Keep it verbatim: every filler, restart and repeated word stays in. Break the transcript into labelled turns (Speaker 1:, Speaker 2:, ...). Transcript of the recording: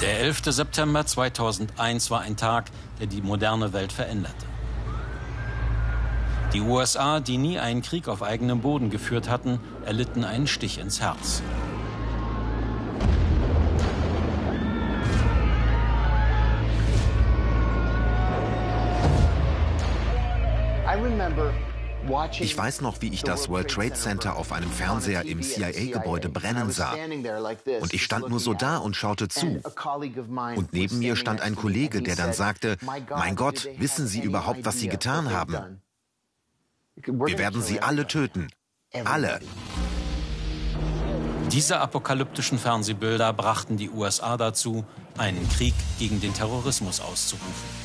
Speaker 1: Der elfte September zweitausendeins war ein Tag, der die moderne Welt veränderte. Die U S A, die nie einen Krieg auf eigenem Boden geführt hatten, erlitten einen Stich ins Herz.
Speaker 2: Ich weiß noch, wie ich das World Trade Center auf einem Fernseher im C I A-Gebäude brennen sah. Und ich stand nur so da und schaute zu. Und neben mir stand ein Kollege, der dann sagte, mein Gott, wissen Sie überhaupt, was Sie getan haben? Wir werden sie alle töten. Alle.
Speaker 1: Diese apokalyptischen Fernsehbilder brachten die U S A dazu, einen Krieg gegen den Terrorismus auszurufen.